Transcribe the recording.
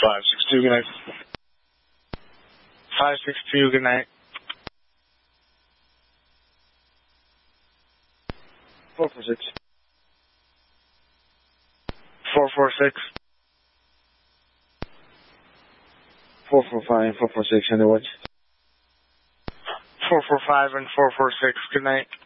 562, good night. 562, good night. 446. 446. 445, 446, Underwood. 445 and 446, good night.